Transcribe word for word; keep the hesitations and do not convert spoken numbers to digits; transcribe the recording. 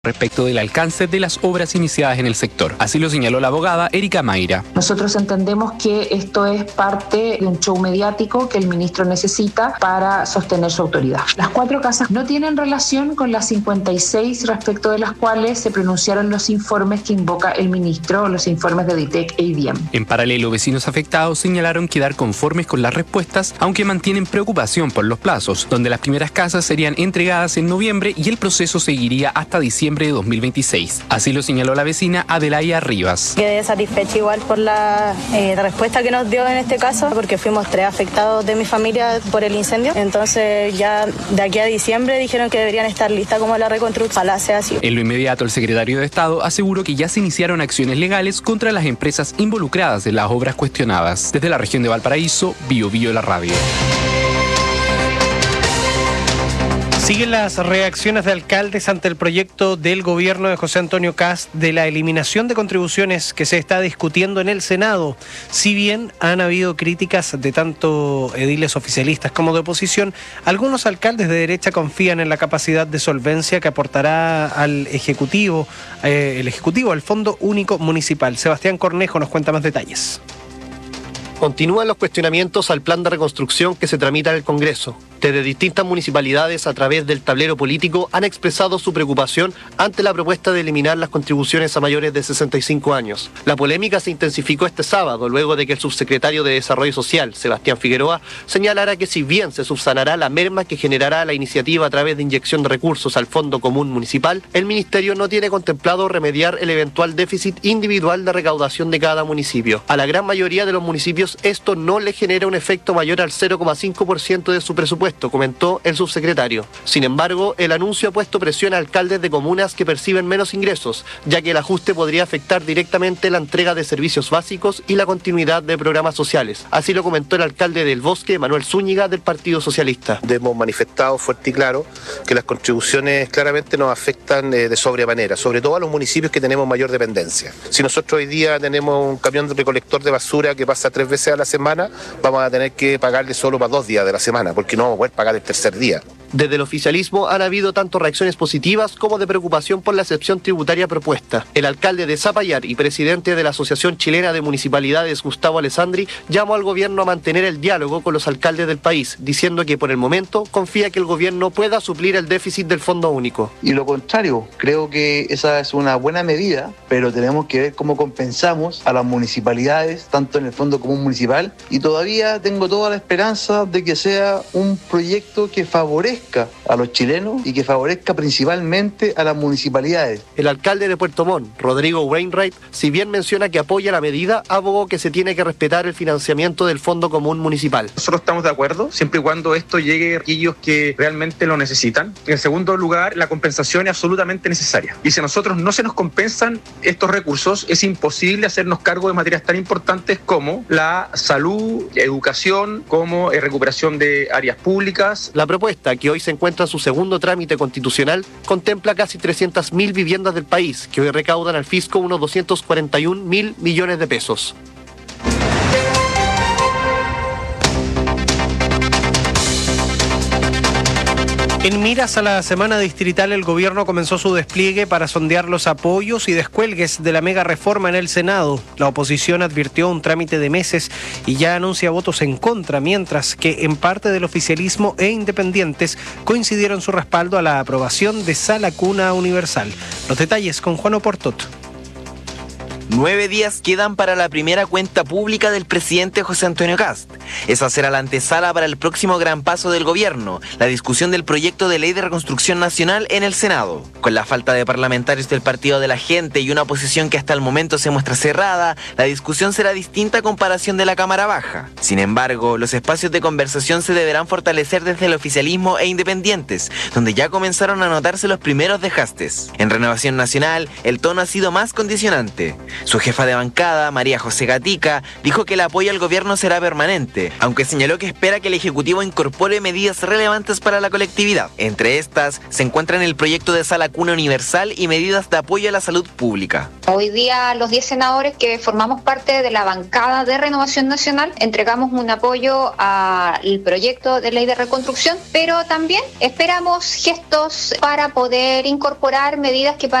respecto del alcance de las obras iniciadas en el sector. Así lo señaló la abogada Erika Mayra. Nosotros entendemos que esto es parte de un show mediático que el ministro necesita para sostener su autoridad. Las cuatro casas no tienen relación con las cincuenta y seis respecto de las cuales se pronunciaron los informes que invoca el ministro, los informes de DITEC e I D I E M. En paralelo, vecinos afectados señalaron quedar conformes con las respuestas, aunque mantienen preocupación por los plazos, donde las primeras casas serían entregadas en noviembre y el proceso seguiría hasta diciembre de dos mil veintiséis. Así lo señaló la vecina Adelaida Rivas. Quedé satisfecha igual por la eh, respuesta que nos dio en este caso, porque fuimos tres afectados de mi familia por el incendio. Entonces ya de aquí a diciembre dijeron que deberían estar listas como la reconstrucción. Ojalá sea así. En lo inmediato, el secretario de Estado aseguró que ya se iniciaron acciones legales contra las empresas involucradas en las obras cuestionadas. Desde la región de Valparaíso, Bio Bio la radio. Siguen las reacciones de alcaldes ante el proyecto del gobierno de José Antonio Kast de la eliminación de contribuciones que se está discutiendo en el Senado. Si bien han habido críticas de tanto ediles oficialistas como de oposición, algunos alcaldes de derecha confían en la capacidad de solvencia que aportará al Ejecutivo, eh, el Ejecutivo al Fondo Único Municipal. Sebastián Cornejo nos cuenta más detalles. Continúan los cuestionamientos al plan de reconstrucción que se tramita en el Congreso. Desde distintas municipalidades, a través del tablero político, han expresado su preocupación ante la propuesta de eliminar las contribuciones a mayores de sesenta y cinco años. La polémica se intensificó este sábado, luego de que el subsecretario de Desarrollo Social, Sebastián Figueroa, señalara que si bien se subsanará la merma que generará la iniciativa a través de inyección de recursos al Fondo Común Municipal, el Ministerio no tiene contemplado remediar el eventual déficit individual de recaudación de cada municipio. A la gran mayoría de los municipios esto no le genera un efecto mayor al cero coma cinco por ciento de su presupuesto, comentó el subsecretario. Sin embargo, el anuncio ha puesto presión a alcaldes de comunas que perciben menos ingresos, ya que el ajuste podría afectar directamente la entrega de servicios básicos y la continuidad de programas sociales. Así lo comentó el alcalde del Bosque, Manuel Zúñiga, del Partido Socialista. Hemos manifestado fuerte y claro que las contribuciones claramente nos afectan eh, de sobremanera, sobre todo a los municipios que tenemos mayor dependencia. Si nosotros hoy día tenemos un camión de recolector de basura que pasa tres veces a la semana, vamos a tener que pagarle solo para dos días de la semana, porque no vamos a poder pagar el tercer día. Desde el oficialismo han habido tanto reacciones positivas como de preocupación por la excepción tributaria propuesta. El alcalde de Zapallar y presidente de la Asociación Chilena de Municipalidades, Gustavo Alessandri, llamó al gobierno a mantener el diálogo con los alcaldes del país, diciendo que por el momento confía que el gobierno pueda suplir el déficit del Fondo Único. Y lo contrario, creo que esa es una buena medida, pero tenemos que ver cómo compensamos a las municipalidades, tanto en el Fondo Común Municipal, y todavía tengo toda la esperanza de que sea un proyecto que favorezca a los chilenos y que favorezca principalmente a las municipalidades. El alcalde de Puerto Montt, Rodrigo Wainwright, si bien menciona que apoya la medida, abogó que se tiene que respetar el financiamiento del Fondo Común Municipal. Nosotros estamos de acuerdo, siempre y cuando esto llegue a aquellos que realmente lo necesitan. En segundo lugar, la compensación es absolutamente necesaria. Y si a nosotros no se nos compensan estos recursos, es imposible hacernos cargo de materias tan importantes como la salud, educación, como recuperación de áreas públicas. La propuesta, que hoy se encuentra en su segundo trámite constitucional, contempla casi trescientas mil viviendas del país, que hoy recaudan al fisco unos doscientos cuarenta y un mil millones de pesos. En miras a la semana distrital, el gobierno comenzó su despliegue para sondear los apoyos y descuelgues de la mega reforma en el Senado. La oposición advirtió un trámite de meses y ya anuncia votos en contra, mientras que en parte del oficialismo e independientes coincidieron su respaldo a la aprobación de Sala Cuna Universal. Los detalles con Juan Oportot. Nueve días quedan para la primera cuenta pública del presidente José Antonio Kast. Esa será la antesala para el próximo gran paso del gobierno, la discusión del proyecto de ley de reconstrucción nacional en el Senado. Con la falta de parlamentarios del Partido de la Gente y una oposición que hasta el momento se muestra cerrada, la discusión será distinta a comparación de la Cámara Baja. Sin embargo, los espacios de conversación se deberán fortalecer desde el oficialismo e independientes, donde ya comenzaron a notarse los primeros desgastes. En Renovación Nacional, el tono ha sido más condicionante. Su jefa de bancada, María José Gatica, dijo que el apoyo al gobierno será permanente, aunque señaló que espera que el Ejecutivo incorpore medidas relevantes para la colectividad. Entre estas se encuentran el proyecto de sala cuna universal y medidas de apoyo a la salud pública. Hoy día los diez senadores que formamos parte de la bancada de Renovación Nacional entregamos un apoyo al proyecto de ley de reconstrucción, pero también esperamos gestos para poder incorporar medidas que